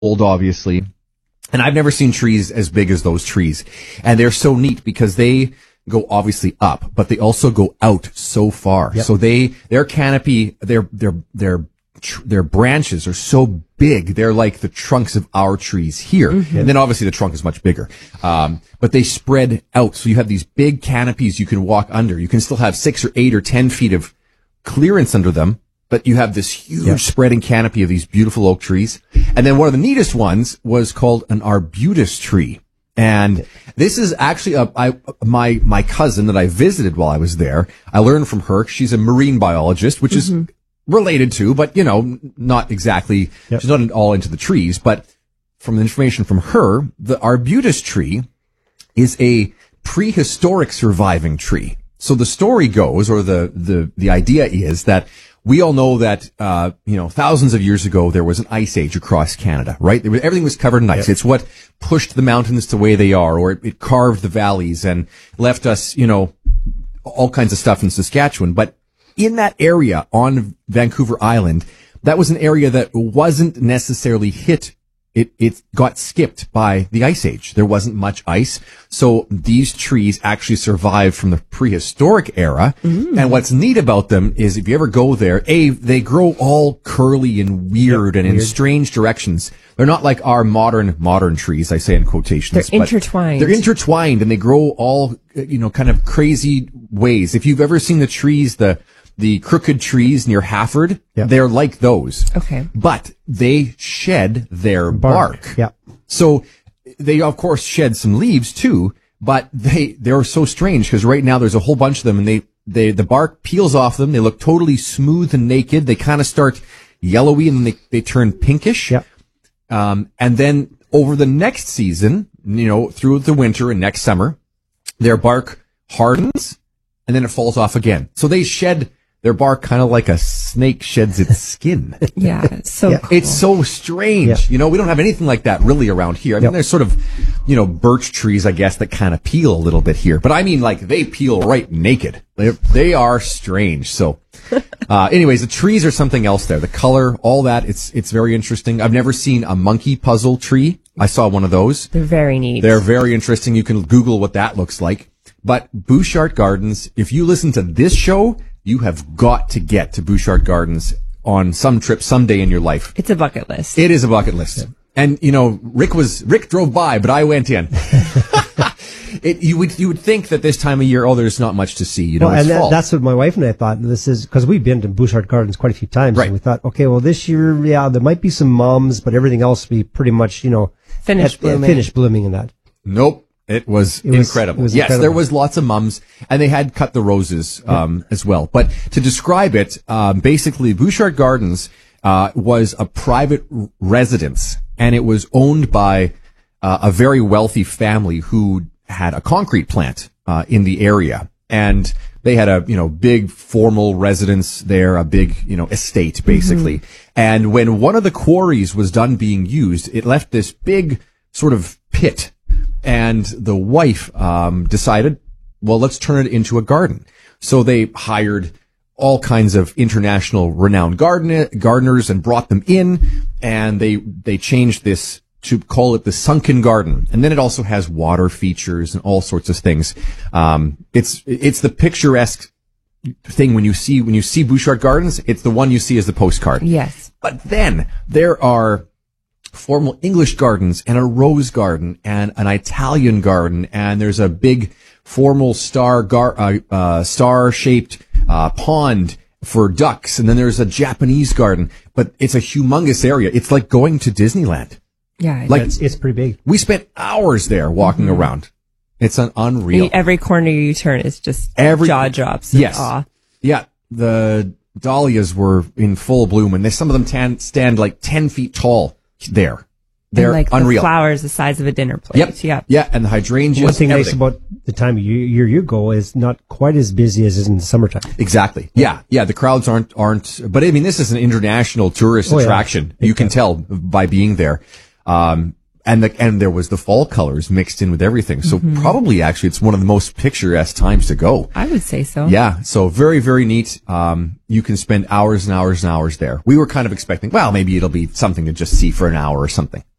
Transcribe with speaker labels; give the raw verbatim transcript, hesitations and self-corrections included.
Speaker 1: old, obviously. And I've never seen trees as big as those trees. And they're so neat because they go obviously up, but they also go out so far. Yep. So they, their canopy, their, their, their, tr- their branches are so big. They're like the trunks of our trees here. Mm-hmm. And then obviously the trunk is much bigger. Um, but they spread out. So you have these big canopies you can walk under. You can still have six or eight or ten feet of clearance under them. But you have this huge yeah. spreading canopy of these beautiful oak trees. And then one of the neatest ones was called an arbutus tree. And this is actually a, I, my, my cousin that I visited while I was there. I learned from her. She's a marine biologist, which mm-hmm. is related to, but you know, not exactly, yep. she's not all into the trees, but from the information from her, the arbutus tree is a prehistoric surviving tree. So the story goes, or the, the, the idea is that we all know that, uh, you know, thousands of years ago, there was an ice age across Canada, right? There was, everything was covered in ice. Yep. It's what pushed the mountains the way they are, or it, it carved the valleys and left us, you know, all kinds of stuff in Saskatchewan. But in that area on Vancouver Island, that was an area that wasn't necessarily hit. It, it got skipped by the ice age. There wasn't much ice. So these trees actually survived from the prehistoric era. Mm. And what's neat about them is if you ever go there, A, they grow all curly and weird yep, and weird. in strange directions. They're not like our modern, modern trees, I say in quotations.
Speaker 2: They're intertwined.
Speaker 1: They're intertwined and they grow all, you know, kind of crazy ways. If you've ever seen the trees, the, the crooked trees near Hafford, yep. they're like those.
Speaker 2: Okay.
Speaker 1: But they shed their bark.
Speaker 3: bark. Yeah.
Speaker 1: So they, of course, shed some leaves too, but they, they're so strange because right now there's a whole bunch of them and they, they, the bark peels off them. They look totally smooth and naked. They kind of start yellowy and then they, they turn pinkish.
Speaker 3: Yeah.
Speaker 1: Um, and then over the next season, you know, through the winter and next summer, their bark hardens and then it falls off again. So they shed their bark kind of like a snake sheds its skin.
Speaker 2: Yeah, it's so
Speaker 3: yeah.
Speaker 2: cool.
Speaker 1: It's so strange. Yeah. You know, we don't have anything like that really around here. I mean,
Speaker 3: yep.
Speaker 1: there's sort of, you know, birch trees, I guess, that kind of peel a little bit here. But I mean, like, they peel right naked. They they are strange. So, uh, anyways, the trees are something else there. The color, all that, it's it's very interesting. I've never seen a monkey puzzle tree. I saw one of those.
Speaker 2: They're very neat.
Speaker 1: They're very interesting. You can Google what that looks like. But Bouchard Gardens, if you listen to this show, you have got to get to Bouchard Gardens on some trip someday in your life.
Speaker 2: It's a bucket list.
Speaker 1: It is a bucket list. Yeah. And, you know, Rick was, Rick drove by, but I went in. it, you would, you would think that this time of year, oh, there's not much to see. You know,
Speaker 3: well,
Speaker 1: it's
Speaker 3: and
Speaker 1: fall.
Speaker 3: That, that's what my wife and I thought. This is, cause we've been to Bouchard Gardens quite a few times.
Speaker 1: Right.
Speaker 3: And we thought, okay, well, this year, yeah, there might be some mums, but everything else will be pretty much, you know,
Speaker 2: finished
Speaker 3: at,
Speaker 2: blooming.
Speaker 3: Finished blooming in that.
Speaker 1: Nope. It was,
Speaker 3: it was
Speaker 1: incredible.
Speaker 3: It was
Speaker 1: yes,
Speaker 3: incredible.
Speaker 1: there was lots of mums, and they had cut the roses um, yeah. as well. But to describe it, um, basically, Bouchard Gardens uh, was a private r- residence, and it was owned by uh, a very wealthy family who had a concrete plant uh, in the area, and they had a you know big formal residence there, a big you know estate basically. Mm-hmm. And when one of the quarries was done being used, it left this big sort of pit. And the wife um decided, well, let's turn it into a garden. So they hired all kinds of international renowned garden gardeners and brought them in, and they they changed this to call it the Sunken Garden. And then it also has water features and all sorts of things. Um it's it's the picturesque thing when you see when you see Bouchard Gardens, it's the one you see as the postcard.
Speaker 2: Yes.
Speaker 1: But then there are formal English gardens and a rose garden and an Italian garden, and there's a big formal star gar- uh, uh, star-shaped uh, pond for ducks, and then there's a Japanese garden. But it's a humongous area. It's like going to Disneyland.
Speaker 2: Yeah,
Speaker 1: like
Speaker 3: it's, it's pretty big.
Speaker 1: We spent hours there walking mm-hmm. around. It's an unreal.
Speaker 2: Every corner you turn is just every, jaw drops.
Speaker 1: Yes,
Speaker 2: awe.
Speaker 1: Yeah. The dahlias were in full bloom, and they, some of them tan- stand like ten feet tall. There, they're
Speaker 2: and like
Speaker 1: unreal.
Speaker 2: The flowers the size of a dinner plate.
Speaker 1: Yep.
Speaker 2: Yeah,
Speaker 1: yeah, and the hydrangeas.
Speaker 3: One thing
Speaker 1: everything.
Speaker 3: nice about the time of year you go is not quite as busy as is in the summertime.
Speaker 1: Exactly. Yeah, yeah. The crowds aren't aren't. But I mean, this is an international tourist
Speaker 3: oh,
Speaker 1: attraction.
Speaker 3: Yeah.
Speaker 1: You can tell by being there. Um, and the, and there was the fall colors mixed in with everything. So mm-hmm. probably actually it's one of the most picturesque times to go.
Speaker 2: I would say so.
Speaker 1: Yeah. So very, very neat. Um, you can spend hours and hours and hours there. We were kind of expecting, well, maybe it'll be something to just see for an hour or something.